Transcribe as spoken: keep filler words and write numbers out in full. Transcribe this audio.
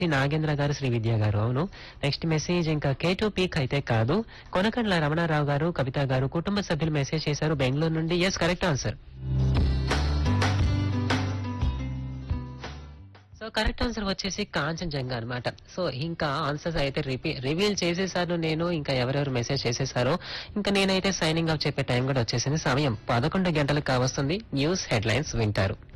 నాగేంద్ర గారు, శ్రీ విద్య గారు. అవును. నెక్స్ట్ మెసేజ్ ఇంకా కే టూ పీక్ అయితే కాదు. కొనకండ్ల రమణారావు గారు, కవిత గారు కుటుంబ సభ్యులు మెసేజ్ చేశారు బెంగళూరు నుండి. Yes, correct answer. So correct answer వచ్చేసి కాంచనజంగా అన్నమాట. సో ఇంకా ఆన్సర్స్ అయితే రిపీ రివీల్ చేసేసాను నేను. ఇంకా ఎవరెవరు మెసేజ్ చేసేసారో ఇంకా నేనైతే సైనింగ్ ఆఫ్ చెప్పే టైం కూడా వచ్చేసింది. సమయం పదకొండు గంటలకు కావస్తుంది. న్యూస్ హెడ్లైన్స్ వింటారు.